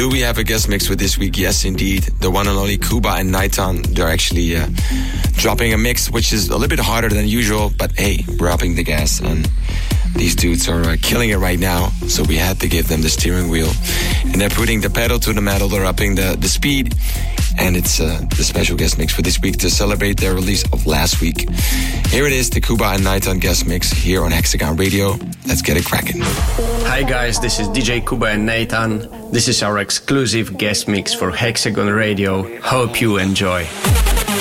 Do we have a guest mix for this week? Yes, indeed. The one and only Kuba and Nighton. They're actually dropping a mix, which is a little bit harder than usual, but hey, we're upping the gas, and these dudes are killing it right now, so we had to give them the steering wheel. And they're putting the pedal to the metal, they're upping the speed, and it's the special guest mix for this week to celebrate their release of last week. Here it is, the Kuba and Nighton guest mix here on Hexagon Radio. Let's get it cracking. Hi guys, this is DJ Kuba and Nighton. This is our exclusive guest mix for Hexagon Radio. Hope you enjoy.